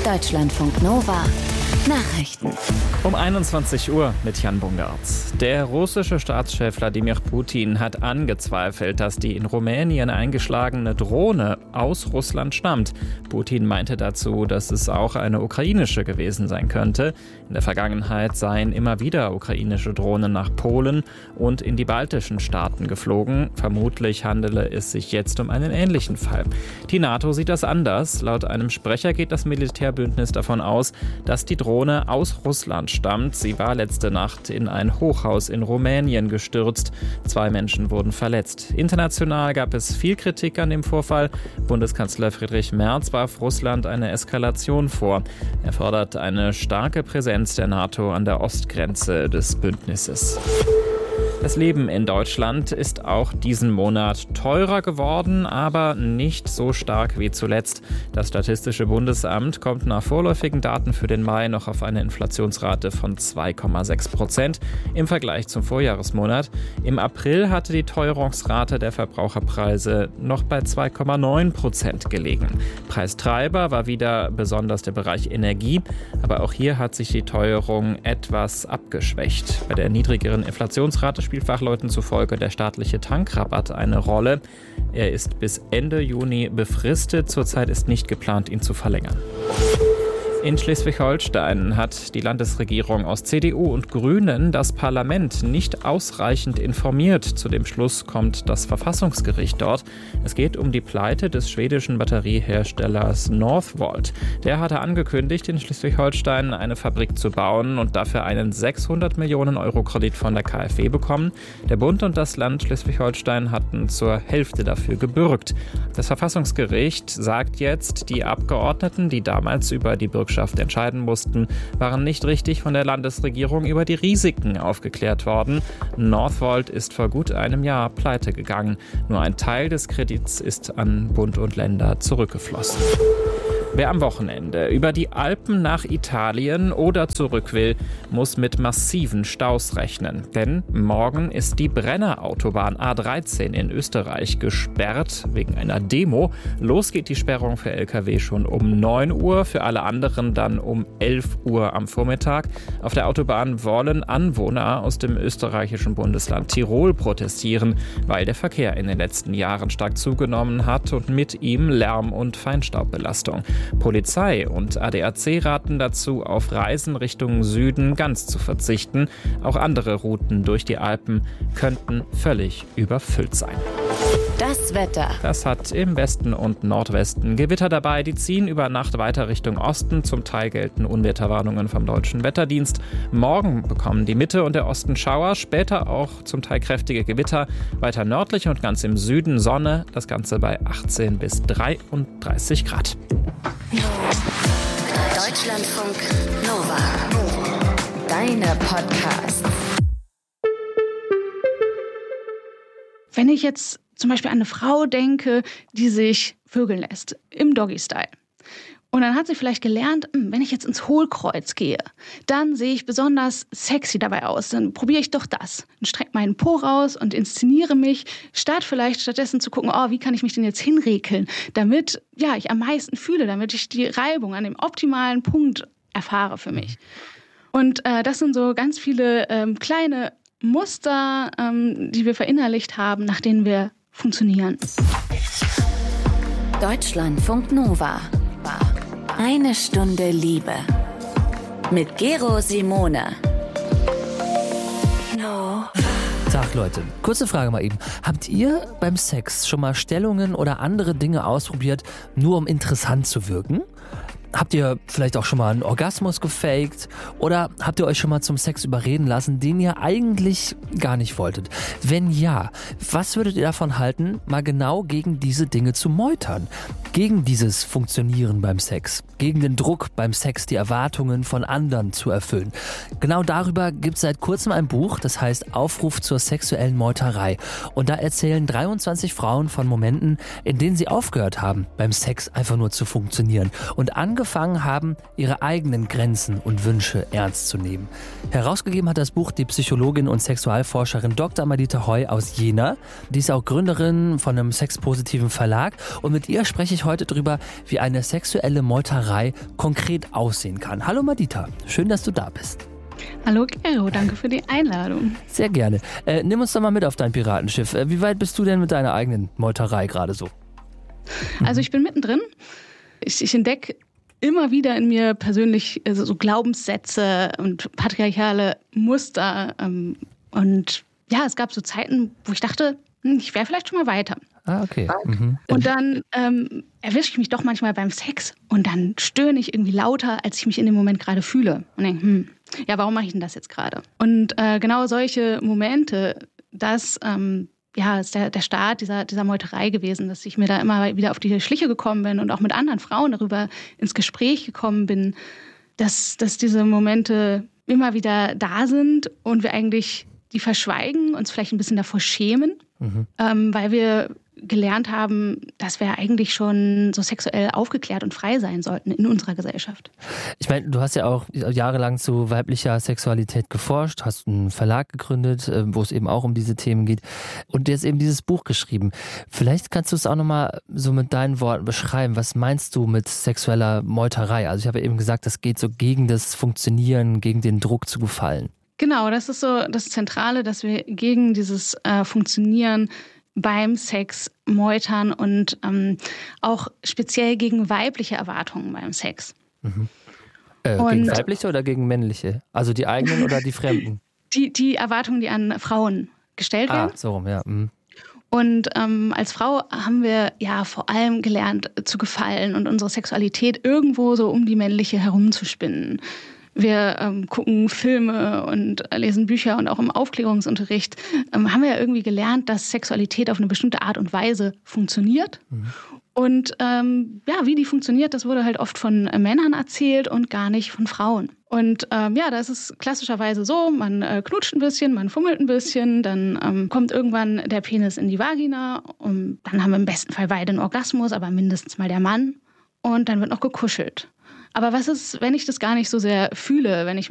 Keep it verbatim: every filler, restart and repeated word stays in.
Deutschlandfunk Nova Nachrichten. Um einundzwanzig Uhr mit Jan Bungert. Der russische Staatschef Wladimir Putin hat angezweifelt, dass die in Rumänien eingeschlagene Drohne aus Russland stammt. Putin meinte dazu, dass es auch eine ukrainische gewesen sein könnte. In der Vergangenheit seien immer wieder ukrainische Drohnen nach Polen und in die baltischen Staaten geflogen. Vermutlich handele es sich jetzt um einen ähnlichen Fall. Die NATO sieht das anders. Laut einem Sprecher geht das Militärbündnis davon aus, dass die Drohne aus Russland stammt. Sie war letzte Nacht in ein Hochhaus in Rumänien gestürzt. Zwei Menschen wurden verletzt. International gab es viel Kritik an dem Vorfall. Bundeskanzler Friedrich Merz warf Russland eine Eskalation vor. Er fordert eine starke Präsenz der NATO an der Ostgrenze des Bündnisses. Das Leben in Deutschland ist auch diesen Monat teurer geworden, aber nicht so stark wie zuletzt. Das Statistische Bundesamt kommt nach vorläufigen Daten für den Mai noch auf eine Inflationsrate von zwei Komma sechs Prozent im Vergleich zum Vorjahresmonat. Im April hatte die Teuerungsrate der Verbraucherpreise noch bei zwei Komma neun Prozent gelegen. Preistreiber war wieder besonders der Bereich Energie, aber auch hier hat sich die Teuerung etwas abgeschwächt. Bei der niedrigeren Inflationsrate spielt Fachleuten zufolge der staatliche Tankrabatt eine Rolle. Er ist bis Ende Juni befristet. Zurzeit ist nicht geplant, ihn zu verlängern. In Schleswig-Holstein hat die Landesregierung aus C D U und Grünen das Parlament nicht ausreichend informiert. Zu dem Schluss kommt das Verfassungsgericht dort. Es geht um die Pleite des schwedischen Batterieherstellers Northvolt. Der hatte angekündigt, in Schleswig-Holstein eine Fabrik zu bauen und dafür einen sechshundert Millionen Euro Kredit von der KfW bekommen. Der Bund und das Land Schleswig-Holstein hatten zur Hälfte dafür gebürgt. Das Verfassungsgericht sagt jetzt, die Abgeordneten, die damals über die Bürgschaft entscheiden mussten, waren nicht richtig von der Landesregierung über die Risiken aufgeklärt worden. Northvolt ist vor gut einem Jahr pleite gegangen. Nur ein Teil des Kredits ist an Bund und Länder zurückgeflossen. Wer am Wochenende über die Alpen nach Italien oder zurück will, muss mit massiven Staus rechnen. Denn morgen ist die Brenner-Autobahn A dreizehn in Österreich gesperrt wegen einer Demo. Los geht die Sperrung für L K W schon um neun Uhr, für alle anderen dann um elf Uhr am Vormittag. Auf der Autobahn wollen Anwohner aus dem österreichischen Bundesland Tirol protestieren, weil der Verkehr in den letzten Jahren stark zugenommen hat und mit ihm Lärm- und Feinstaubbelastung. Polizei und A D A C raten dazu, auf Reisen Richtung Süden ganz zu verzichten. Auch andere Routen durch die Alpen könnten völlig überfüllt sein. Das Wetter. Das hat im Westen und Nordwesten Gewitter dabei. Die ziehen über Nacht weiter Richtung Osten. Zum Teil gelten Unwetterwarnungen vom Deutschen Wetterdienst. Morgen bekommen die Mitte und der Osten Schauer, später auch zum Teil kräftige Gewitter. Weiter nördlich und ganz im Süden Sonne. Das Ganze bei achtzehn bis dreiunddreißig Grad. Deutschlandfunk Nova. Deine Podcasts. Wenn ich jetzt zum Beispiel an eine Frau denke, die sich vögeln lässt im Doggy-Style. Und dann hat sie vielleicht gelernt, wenn ich jetzt ins Hohlkreuz gehe, dann sehe ich besonders sexy dabei aus. Dann probiere ich doch das. Dann strecke meinen Po raus und inszeniere mich, statt vielleicht stattdessen zu gucken, oh, wie kann ich mich denn jetzt hinrekeln, damit ja, ich am meisten fühle, damit ich die Reibung an dem optimalen Punkt erfahre für mich. Und äh, das sind so ganz viele ähm, kleine Muster, ähm, die wir verinnerlicht haben, nach denen wir funktionieren. Deutschlandfunk Nova. Eine Stunde Liebe. Mit Gero Simone. No. Tag, Leute. Kurze Frage mal eben. Habt ihr beim Sex schon mal Stellungen oder andere Dinge ausprobiert, nur um interessant zu wirken? Habt ihr vielleicht auch schon mal einen Orgasmus gefaked? Oder habt ihr euch schon mal zum Sex überreden lassen, den ihr eigentlich gar nicht wolltet? Wenn ja, was würdet ihr davon halten, mal genau gegen diese Dinge zu meutern? Gegen dieses Funktionieren beim Sex, gegen den Druck beim Sex, die Erwartungen von anderen zu erfüllen. Genau darüber gibt es seit kurzem ein Buch, das heißt Aufruf zur sexuellen Meuterei. Und da erzählen dreiundzwanzig Frauen von Momenten, in denen sie aufgehört haben, beim Sex einfach nur zu funktionieren und angefangen angefangen haben, ihre eigenen Grenzen und Wünsche ernst zu nehmen. Herausgegeben hat das Buch die Psychologin und Sexualforscherin Doktor Madita Heu aus Jena. Die ist auch Gründerin von einem sexpositiven Verlag. Und mit ihr spreche ich heute darüber, wie eine sexuelle Meuterei konkret aussehen kann. Hallo Madita, schön, dass du da bist. Hallo Gero, danke für die Einladung. Sehr gerne. Äh, nimm uns doch mal mit auf dein Piratenschiff. Äh, wie weit bist du denn mit deiner eigenen Meuterei gerade so? Also ich bin mittendrin. Ich, ich entdecke immer wieder in mir persönlich also so Glaubenssätze und patriarchale Muster. Ähm, und ja, es gab so Zeiten, wo ich dachte, hm, ich wäre vielleicht schon mal weiter. Ah, okay. Mhm. Und dann ähm, erwische ich mich doch manchmal beim Sex und dann stöhne ich irgendwie lauter, als ich mich in dem Moment gerade fühle. Und denke, hm, ja, warum mache ich denn das jetzt gerade? Und äh, genau solche Momente, das ähm, ja, ist der, der Start dieser, dieser Meuterei gewesen, dass ich mir da immer wieder auf die Schliche gekommen bin und auch mit anderen Frauen darüber ins Gespräch gekommen bin, dass, dass diese Momente immer wieder da sind und wir eigentlich die verschweigen, uns vielleicht ein bisschen davor schämen, mhm. ähm, weil wir gelernt haben, dass wir eigentlich schon so sexuell aufgeklärt und frei sein sollten in unserer Gesellschaft. Ich meine, du hast ja auch jahrelang zu weiblicher Sexualität geforscht, hast einen Verlag gegründet, wo es eben auch um diese Themen geht und jetzt eben dieses Buch geschrieben. Vielleicht kannst du es auch nochmal so mit deinen Worten beschreiben. Was meinst du mit sexueller Meuterei? Also ich habe ja eben gesagt, das geht so gegen das Funktionieren, gegen den Druck zu gefallen. Genau, das ist so das Zentrale, dass wir gegen dieses äh, Funktionieren beim Sex meutern und ähm, auch speziell gegen weibliche Erwartungen beim Sex. Mhm. Äh, gegen weibliche oder gegen männliche? Also die eigenen oder die fremden? Die, die Erwartungen, die an Frauen gestellt werden. Ah, so rum, ja. Mhm. Und ähm, als Frau haben wir ja vor allem gelernt zu gefallen und unsere Sexualität irgendwo so um die männliche herumzuspinnen. Wir ähm, gucken Filme und lesen Bücher und auch im Aufklärungsunterricht ähm, haben wir ja irgendwie gelernt, dass Sexualität auf eine bestimmte Art und Weise funktioniert. Mhm. Und ähm, ja, wie die funktioniert, das wurde halt oft von äh, Männern erzählt und gar nicht von Frauen. Und ähm, ja, das ist klassischerweise so, man äh, knutscht ein bisschen, man fummelt ein bisschen, dann ähm, kommt irgendwann der Penis in die Vagina und dann haben wir im besten Fall beide einen Orgasmus, aber mindestens mal der Mann. Und dann wird noch gekuschelt. Aber was ist, wenn ich das gar nicht so sehr fühle, wenn ich